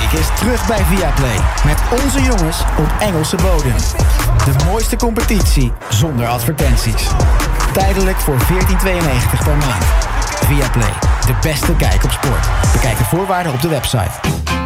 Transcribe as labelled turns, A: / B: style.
A: League is terug bij Viaplay. Met onze jongens op Engelse bodem. De mooiste competitie zonder advertenties. Tijdelijk voor €14,92 per maand. Viaplay, de beste kijk op sport. Bekijk de voorwaarden op de website.